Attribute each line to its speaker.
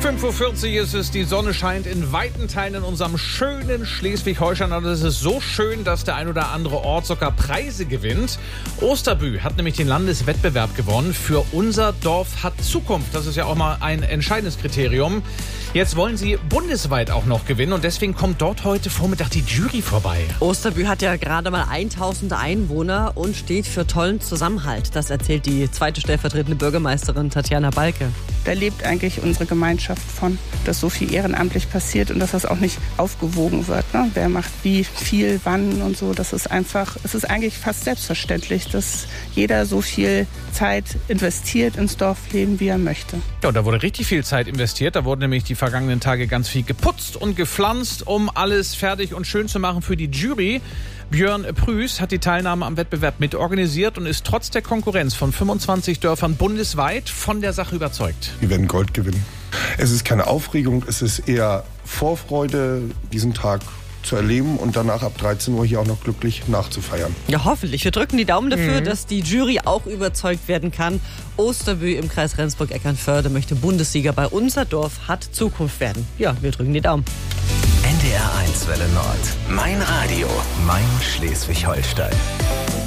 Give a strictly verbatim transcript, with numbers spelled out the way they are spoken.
Speaker 1: fünf Uhr vierzig ist es, die Sonne scheint in weiten Teilen in unserem schönen Schleswig-Holstein. Und es ist so schön, dass der ein oder andere Ort sogar Preise gewinnt. Osterbü hat nämlich den Landeswettbewerb gewonnen für Unser Dorf hat Zukunft. Das ist ja auch mal ein entscheidendes Kriterium. Jetzt wollen sie bundesweit auch noch gewinnen und deswegen kommt dort heute Vormittag die Jury vorbei.
Speaker 2: Osterbü hat ja gerade mal tausend Einwohner und steht für tollen Zusammenhalt. Das erzählt die zweite stellvertretende Bürgermeisterin Tatjana Balke.
Speaker 3: Da lebt eigentlich unsere Gemeinschaft von, dass so viel ehrenamtlich passiert und dass das auch nicht aufgewogen wird. Ne? Wer macht wie viel, wann und so. Das ist einfach, es ist eigentlich fast selbstverständlich, dass jeder so viel Zeit investiert ins Dorfleben, wie er möchte.
Speaker 1: Ja, da wurde richtig viel Zeit investiert. Da wurden nämlich die vergangenen Tage ganz viel geputzt und gepflanzt, um alles fertig und schön zu machen für die Jury. Björn Prüß hat die Teilnahme am Wettbewerb mitorganisiert und ist trotz der Konkurrenz von fünfundzwanzig Dörfern bundesweit von der Sache überzeugt.
Speaker 4: Wir werden Gold gewinnen. Es ist keine Aufregung, es ist eher Vorfreude, diesen Tag zu erleben und danach ab dreizehn Uhr hier auch noch glücklich nachzufeiern.
Speaker 2: Ja, hoffentlich. Wir drücken die Daumen dafür,
Speaker 1: Mhm.
Speaker 2: dass die Jury auch überzeugt werden kann. Osterbü im Kreis Rendsburg-Eckernförde möchte Bundessieger bei Unser Dorf hat Zukunft werden. Ja, wir drücken die Daumen.
Speaker 5: N D R eins Welle Nord. Mein Radio. Mein Schleswig-Holstein.